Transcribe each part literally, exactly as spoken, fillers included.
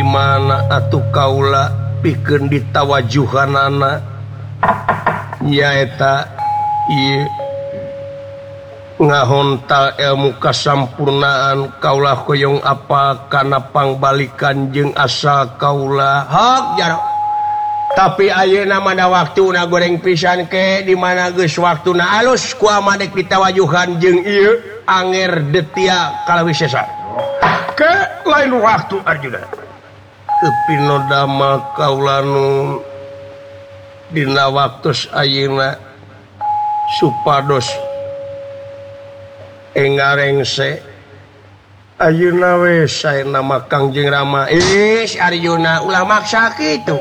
mana atuh kaula pikeun ditawajuhanana nyaeta ieu ngahontal ilmu kasampurnaan kaula hoyong apa kana pangbalikan jeung asal kaula hak jaro tapi ayeuna mah da waktuna goreng pisan ke di mana geus waktuna alus ku amadek ditawajuhan jeung ieu anger detia kalawisesa ke lain waktu Arjuna tepino dama kaula nu dina waktos ayeuna supados engarengse ayeuna we saena Kangjeng Rama is Arjuna ulah maksa kitu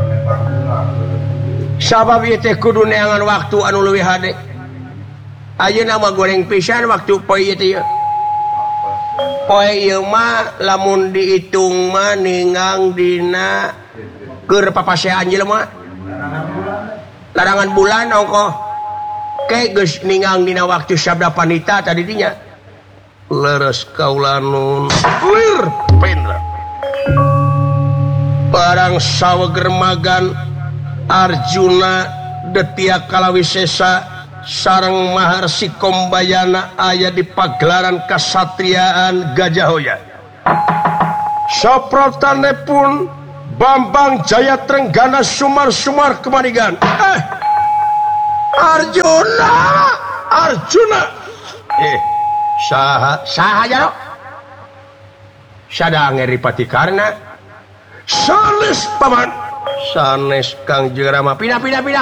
sabab ieu teh kudu neangan waktu anu leuwih hade ayeuna mah goreng pisan waktu poe ieu teh poe ieu mah lamun diitung mah ningang dina keur papasean jelema larangan bulan ongkoh ke geus ningang dina waktu sabda panita tadi dinya leres kaula nun lir pendra barang saweger magan Arjuna detia kalawisesa sareng Maharsi Kombayana aya di pagelaran kasatriaan Gajahoya saprotanepun Bambang Jaya Trenggana sumar-sumar kemanigan eh Arjuna Arjuna eh saha saha jaro sada ngeripati karna sanes paman sanes Kangjeng Rama pina pina pina